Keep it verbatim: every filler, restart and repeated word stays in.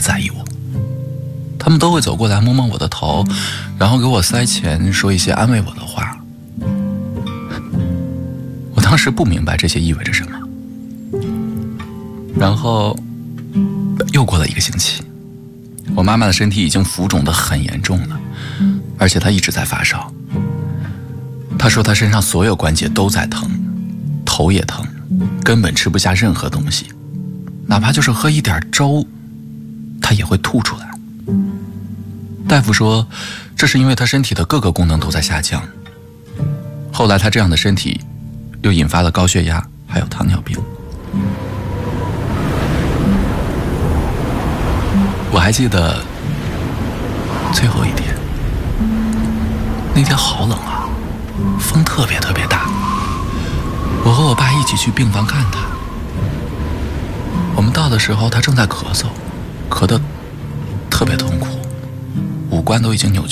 在意我，他们都会走过来摸摸我的头，然后给我塞钱，说一些安慰我的话。我当时不明白这些意味着什么。然后又过了一个星期，我妈妈的身体已经浮肿得很严重了，而且她一直在发烧。她说她身上所有关节都在疼，头也疼，根本吃不下任何东西，哪怕就是喝一点粥，她也会吐出来。大夫说这是因为她身体的各个功能都在下降。后来她这样的身体又引发了高血压还有糖尿病。我还记得最后一天，那天好冷啊，风特别特别大。我和我爸一起去病房看他。我们到的时候，他正在咳嗽，咳得特别痛苦，五官都已经扭曲。